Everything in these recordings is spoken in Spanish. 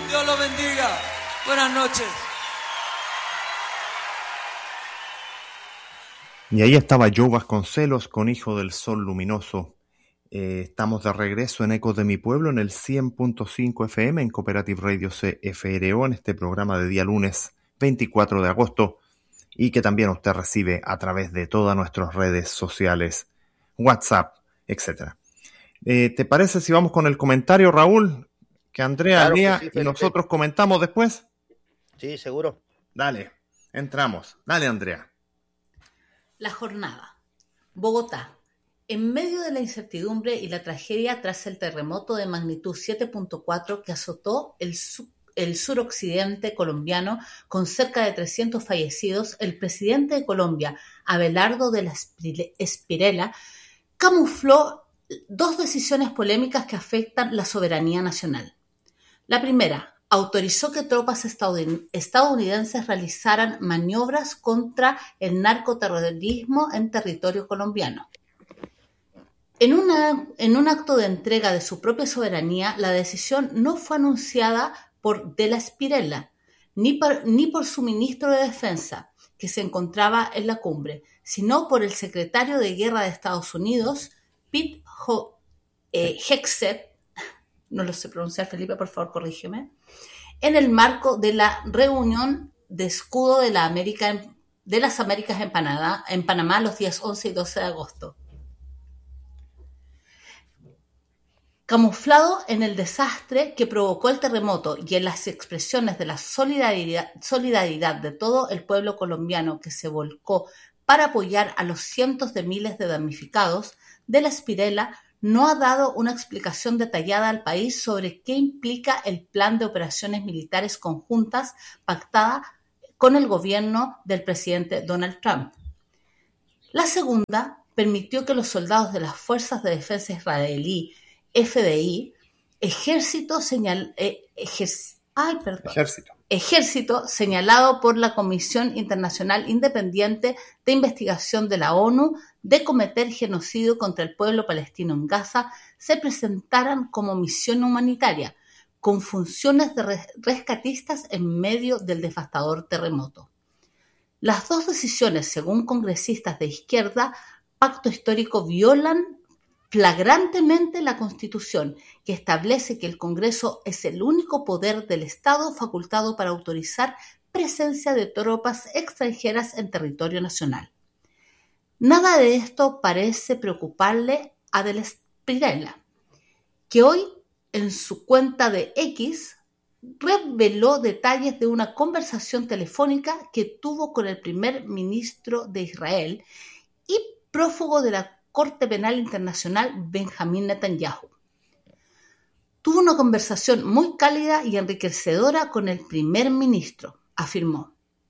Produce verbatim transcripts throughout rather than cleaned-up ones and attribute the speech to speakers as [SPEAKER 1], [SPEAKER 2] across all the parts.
[SPEAKER 1] Dios lo bendiga. Buenas noches.
[SPEAKER 2] Y ahí estaba Joe Vasconcelos con Hijo del Sol Luminoso. Eh, estamos de regreso en Ecos de mi Pueblo en el cien punto cinco F M en Cooperative Radio C F R O en este programa de día lunes veinticuatro de agosto y que también usted recibe a través de todas nuestras redes sociales, WhatsApp, etcétera. Eh, ¿Te parece si vamos con el comentario, Raúl? Que Andrea
[SPEAKER 3] Claro que
[SPEAKER 2] lea
[SPEAKER 3] sí,
[SPEAKER 2] y
[SPEAKER 3] Felipe.
[SPEAKER 2] nosotros comentamos después.
[SPEAKER 3] Sí, seguro.
[SPEAKER 2] Dale, entramos. Dale, Andrea.
[SPEAKER 4] La jornada. Bogotá. En medio de la incertidumbre y la tragedia tras el terremoto de magnitud siete punto cuatro que azotó el, su- el suroccidente colombiano con cerca de trescientos fallecidos, el presidente de Colombia, Abelardo de la Espri- Espirela, camufló dos decisiones polémicas que afectan la soberanía nacional. La primera, autorizó que tropas estadoun- estadounidenses realizaran maniobras contra el narcoterrorismo en territorio colombiano. En, una, en un acto de entrega de su propia soberanía, la decisión no fue anunciada por De la Espirela, ni por, ni por su ministro de Defensa, que se encontraba en la cumbre, sino por el secretario de Guerra de Estados Unidos, Pete Ho- eh, Hegseth, no lo sé pronunciar, Felipe, por favor, corrígeme, en el marco de la reunión de escudo de, la América en- de las Américas en Panamá, en Panamá los días once y doce de agosto. Camuflado en el desastre que provocó el terremoto y en las expresiones de la solidaridad, solidaridad de todo el pueblo colombiano que se volcó para apoyar a los cientos de miles de damnificados, De la Espirela no ha dado una explicación detallada al país sobre qué implica el plan de operaciones militares conjuntas pactada con el gobierno del presidente Donald Trump. La segunda permitió que los soldados de las Fuerzas de Defensa Israelí, F D I, ejército, señal, eh, ejer- ay, perdón,
[SPEAKER 2] Ejército.
[SPEAKER 4] ejército señalado por la Comisión Internacional Independiente de Investigación de la ONU de cometer genocidio contra el pueblo palestino en Gaza, se presentaran como misión humanitaria, con funciones de res- rescatistas en medio del devastador terremoto. Las dos decisiones, según congresistas de izquierda, pacto histórico, violan flagrantemente la Constitución, que establece que el Congreso es el único poder del Estado facultado para autorizar presencia de tropas extranjeras en territorio nacional. Nada de esto parece preocuparle a De la Espirela, que hoy en su cuenta de X reveló detalles de una conversación telefónica que tuvo con el primer ministro de Israel y prófugo de la Corte Penal Internacional, Benjamín Netanyahu. Tuvo una conversación muy cálida y enriquecedora con el primer ministro, afirmó.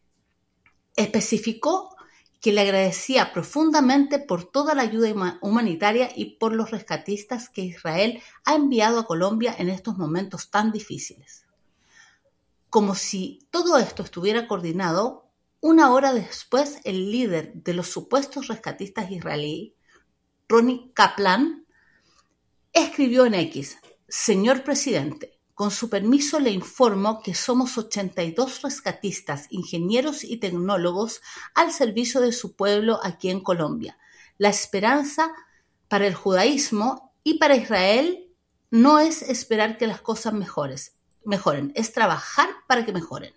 [SPEAKER 4] Especificó que le agradecía profundamente por toda la ayuda humanitaria y por los rescatistas que Israel ha enviado a Colombia en estos momentos tan difíciles. Como si todo esto estuviera coordinado, una hora después el líder de los supuestos rescatistas israelíes, Ronnie Kaplan, escribió en X: Señor presidente, con su permiso le informo que somos ochenta y dos rescatistas, ingenieros y tecnólogos al servicio de su pueblo aquí en Colombia. La esperanza para el judaísmo y para Israel no es esperar que las cosas mejores, mejoren, es trabajar para que mejoren.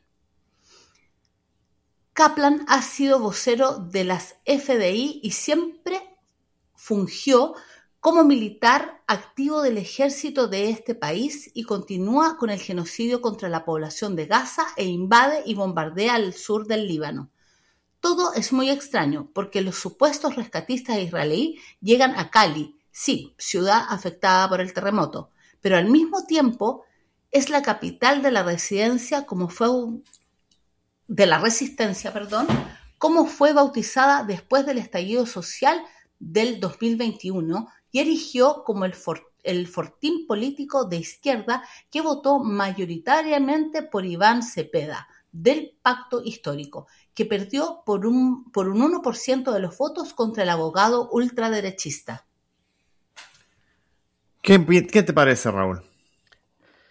[SPEAKER 4] Kaplan ha sido vocero de las F D I y siempre fungió como militar activo del ejército de este país y continúa con el genocidio contra la población de Gaza e invade y bombardea el sur del Líbano. Todo es muy extraño porque los supuestos rescatistas israelíes llegan a Cali, sí, ciudad afectada por el terremoto, pero al mismo tiempo es la capital de la residencia como fue de la resistencia, perdón, como fue bautizada después del estallido social del dos mil veintiuno y erigió como el, for, el fortín político de izquierda que votó mayoritariamente por Iván Cepeda del Pacto Histórico, que perdió por un, por un uno por ciento de los votos contra el abogado ultraderechista.
[SPEAKER 2] ¿Qué, qué te parece, Raúl?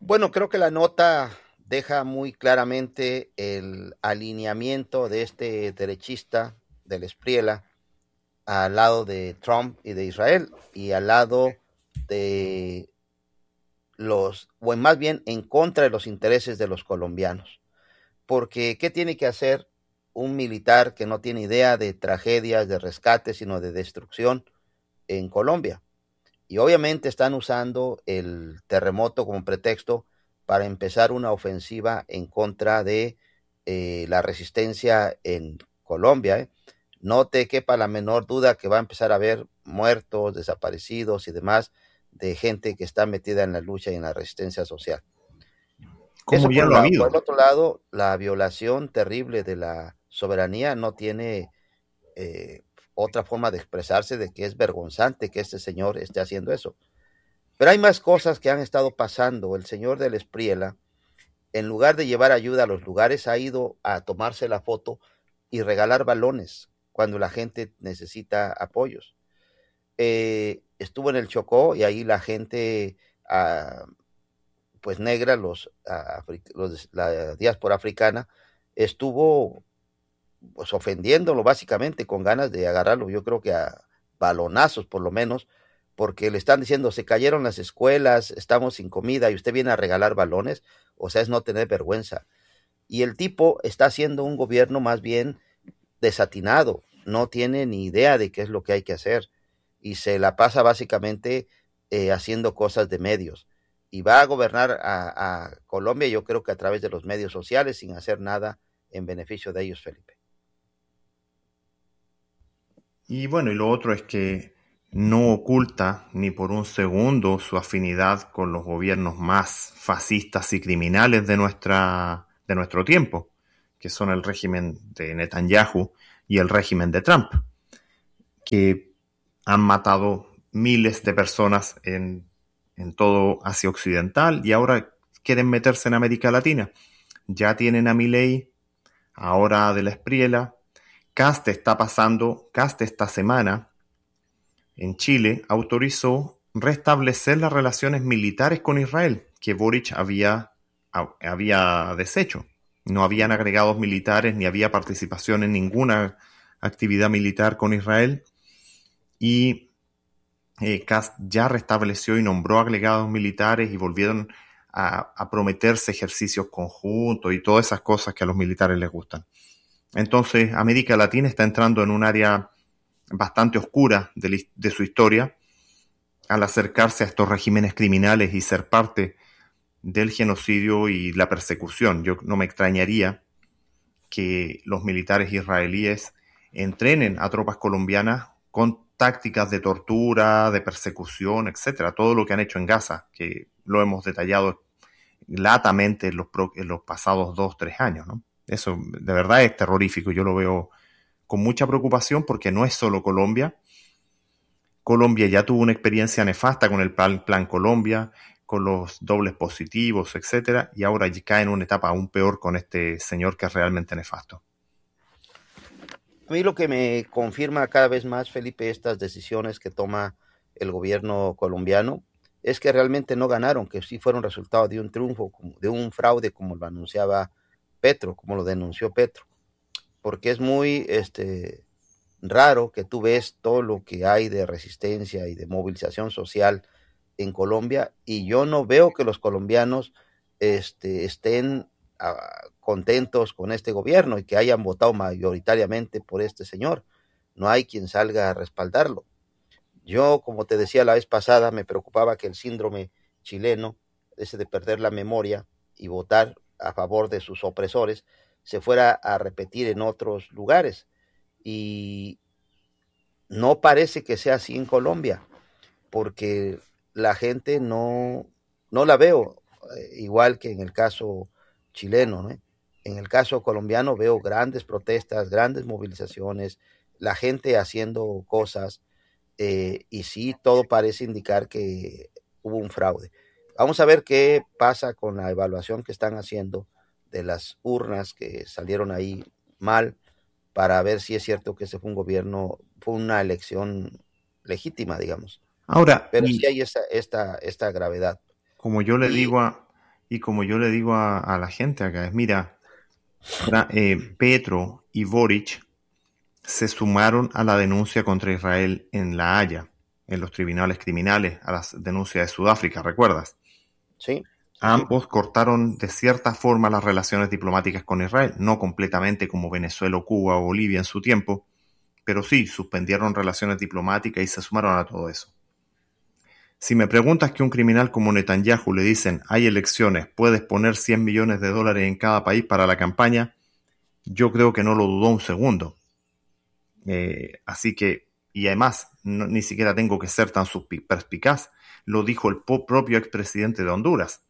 [SPEAKER 3] Bueno, creo que la nota deja muy claramente el alineamiento de este derechista del Espriella al lado de Trump y de Israel y al lado de los, o más bien en contra de los intereses de los colombianos. Porque, ¿qué tiene que hacer un militar que no tiene idea de tragedias, de rescate, sino de destrucción en Colombia? Y obviamente están usando el terremoto como pretexto para empezar una ofensiva en contra de eh, la resistencia en Colombia. ¿eh? No te quepa la menor duda que va a empezar a haber muertos, desaparecidos y demás de gente que está metida en la lucha y en la resistencia social.
[SPEAKER 2] Como
[SPEAKER 3] Eso
[SPEAKER 2] ya
[SPEAKER 3] por un
[SPEAKER 2] lo ha
[SPEAKER 3] lado.
[SPEAKER 2] habido.
[SPEAKER 3] Por el otro lado, la violación terrible de la soberanía no tiene eh, otra forma de expresarse de que es vergonzante que este señor esté haciendo eso. Pero hay más cosas que han estado pasando. El señor del Espriella, en lugar de llevar ayuda a los lugares, ha ido a tomarse la foto y regalar balones cuando la gente necesita apoyos. Eh, estuvo en el Chocó y ahí la gente ah, pues negra, los, ah, los, la diáspora africana, estuvo pues ofendiéndolo básicamente con ganas de agarrarlo, yo creo que a balonazos por lo menos, porque le están diciendo, se cayeron las escuelas, estamos sin comida y usted viene a regalar balones, o sea, es no tener vergüenza. Y el tipo está haciendo un gobierno más bien desatinado, no tiene ni idea de qué es lo que hay que hacer y se la pasa básicamente eh, haciendo cosas de medios. Y va a gobernar a, a Colombia, yo creo que a través de los medios sociales, sin hacer nada en beneficio de ellos, Felipe.
[SPEAKER 2] Y bueno, y lo otro es que no oculta ni por un segundo su afinidad con los gobiernos más fascistas y criminales de, nuestra, de nuestro tiempo, que son el régimen de Netanyahu y el régimen de Trump, que han matado miles de personas en, en todo Asia Occidental y ahora quieren meterse en América Latina. Ya tienen a Milei, ahora de la Espriella. Kast está pasando, Kast esta semana en Chile autorizó restablecer las relaciones militares con Israel que Boric había, había deshecho. No habían agregados militares ni había participación en ninguna actividad militar con Israel y eh, Kast ya restableció y nombró agregados militares y volvieron a, a prometerse ejercicios conjuntos y todas esas cosas que a los militares les gustan. Entonces, América Latina está entrando en un área bastante oscura de, de su historia al acercarse a estos regímenes criminales y ser parte del genocidio y la persecución. Yo no me extrañaría que los militares israelíes entrenen a tropas colombianas con tácticas de tortura, de persecución, etcétera. Todo lo que han hecho en Gaza, que lo hemos detallado latamente en los, pro, en los pasados dos, tres años, ¿no? Eso de verdad es terrorífico. Yo lo veo con mucha preocupación porque no es solo Colombia. Colombia ya tuvo una experiencia nefasta con el plan, plan Colombia, con los dobles positivos, etcétera, y ahora cae en una etapa aún peor con este señor que es realmente nefasto.
[SPEAKER 3] A mí lo que me confirma cada vez más, Felipe, estas decisiones que toma el gobierno colombiano es que realmente no ganaron, que sí fueron resultado de un triunfo, de un fraude, como lo anunciaba Petro, como lo denunció Petro, porque es muy este, raro que tú ves todo lo que hay de resistencia y de movilización social en Colombia y yo no veo que los colombianos este, estén uh, contentos con este gobierno y que hayan votado mayoritariamente por este señor. No hay quien salga a respaldarlo. Yo, como te decía la vez pasada, me preocupaba que el síndrome chileno, ese de perder la memoria y votar a favor de sus opresores, se fuera a repetir en otros lugares. Y no parece que sea así en Colombia, porque la gente no, no la veo, eh, igual que en el caso chileno, ¿no? En el caso colombiano veo grandes protestas, grandes movilizaciones, la gente haciendo cosas, eh, y sí, todo parece indicar que hubo un fraude. Vamos a ver qué pasa con la evaluación que están haciendo de las urnas que salieron ahí mal, para ver si es cierto que ese fue un gobierno, fue una elección legítima, digamos.
[SPEAKER 2] Ahora,
[SPEAKER 3] pero sí hay esta, esta, esta gravedad.
[SPEAKER 2] Como yo le
[SPEAKER 3] y,
[SPEAKER 2] digo a, Y como yo le digo a, a la gente acá, es mira, eh, Petro y Boric se sumaron a la denuncia contra Israel en La Haya, en los tribunales criminales, a las denuncias de Sudáfrica, ¿recuerdas?
[SPEAKER 3] Sí.
[SPEAKER 2] Ambos cortaron de cierta forma las relaciones diplomáticas con Israel, no completamente como Venezuela, Cuba o Bolivia en su tiempo, pero sí suspendieron relaciones diplomáticas y se sumaron a todo eso. Si me preguntas que un criminal como Netanyahu le dicen hay elecciones, puedes poner cien millones de dólares en cada país para la campaña, yo creo que no lo dudó un segundo. Eh, así que, y además, no, ni siquiera tengo que ser tan perspicaz, lo dijo el propio expresidente de Honduras.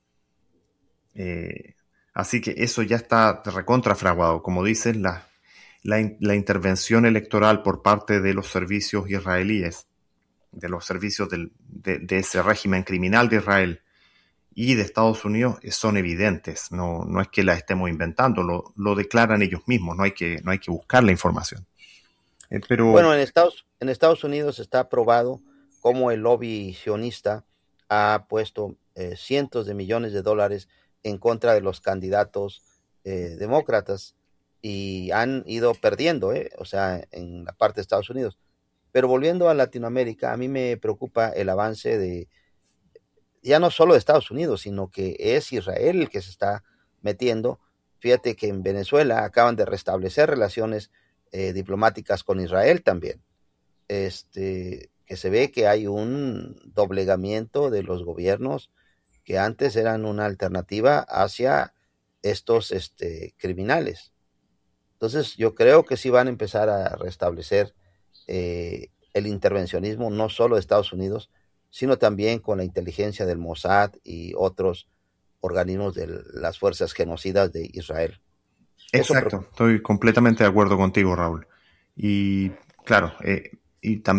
[SPEAKER 2] Eh, así que eso ya está recontrafraguado. Como dices, la, la, la intervención electoral por parte de los servicios israelíes, de los servicios del, de, de ese régimen criminal de Israel y de Estados Unidos son evidentes. No, no es que la estemos inventando, lo, lo declaran ellos mismos, no hay que, no hay que buscar la información. Eh, pero...
[SPEAKER 3] Bueno, en Estados, en Estados Unidos está probado cómo el lobby sionista ha puesto eh, cientos de millones de dólares en contra de los candidatos eh, demócratas y han ido perdiendo, eh, o sea, en la parte de Estados Unidos. Pero volviendo a Latinoamérica, a mí me preocupa el avance de, ya no solo de Estados Unidos, sino que es Israel el que se está metiendo. Fíjate que en Venezuela acaban de restablecer relaciones eh, diplomáticas con Israel también. Este, que se ve que hay un doblegamiento de los gobiernos que antes eran una alternativa hacia estos este, criminales. Entonces yo creo que sí van a empezar a restablecer eh, el intervencionismo no solo de Estados Unidos, sino también con la inteligencia del Mossad y otros organismos de las fuerzas genocidas de Israel.
[SPEAKER 2] Exacto, Eso... estoy completamente de acuerdo contigo, Raúl. Y claro, eh, y también